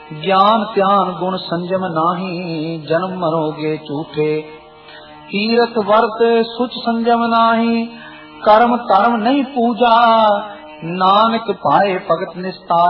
ज्ञान ध्यान गुण संयम नाही, जन्म मरोगे झूठे। तीरथ वर्त सुच संयम नाही, कर्म धर्म नहीं पूजा, नानक पाए भगत निस्तारे।